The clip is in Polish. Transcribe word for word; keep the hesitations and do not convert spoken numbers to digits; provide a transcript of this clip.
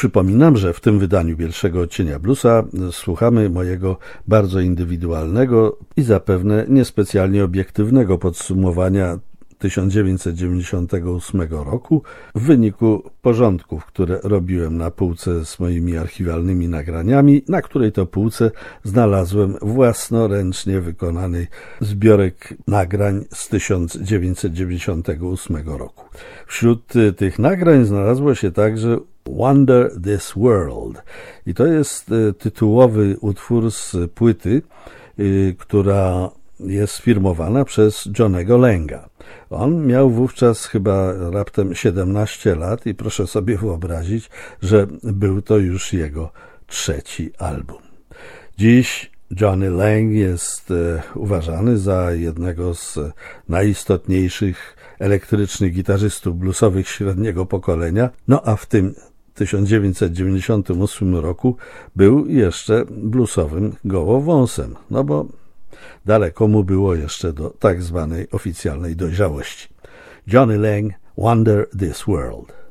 Przypominam, że w tym wydaniu Pierwszego Odcienia Bluesa słuchamy mojego bardzo indywidualnego i zapewne niespecjalnie obiektywnego podsumowania tysiąc dziewięćset dziewięćdziesiątego ósmego roku w wyniku porządków, które robiłem na półce z moimi archiwalnymi nagraniami, na której to półce znalazłem własnoręcznie wykonany zbiorek nagrań z tysiąc dziewięćset dziewięćdziesiątego ósmego roku. Wśród tych nagrań znalazło się także Wonder This World i to jest tytułowy utwór z płyty, która jest firmowana przez Johnnego Langa. On miał wówczas chyba raptem siedemnaście lat i proszę sobie wyobrazić, że był to już jego trzeci album. Dziś Johnny Lang jest e, uważany za jednego z najistotniejszych elektrycznych gitarzystów bluesowych średniego pokolenia, no a w tym tysiąc dziewięćset dziewięćdziesiątym ósmym roku był jeszcze bluesowym gołowąsem, no bo daleko mu było jeszcze do tak zwanej oficjalnej dojrzałości. Johnny Lang, Wonder This World.